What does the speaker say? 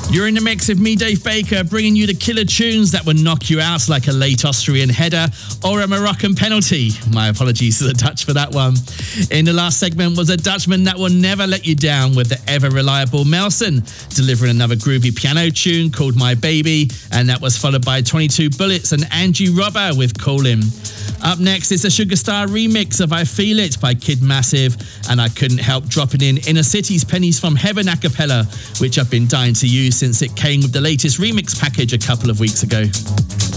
You're in the mix with me, Dave Baker, bringing you the killer tunes that will knock you out like a late Austrian header or a Moroccan penalty. My apologies to the Dutch for that one. In the last segment was a Dutchman that will never let you down with the ever-reliable Melson, delivering another groovy piano tune called My Baby, and that was followed by 22 Bullets and Angie Robber with Call Him. Up next is a Sugar Star remix of I Feel It by Kid Massive, and I couldn't help dropping in Inner City's Pennies from Heaven a cappella, which I've been dying to use since it came with the latest remix package a couple of weeks ago.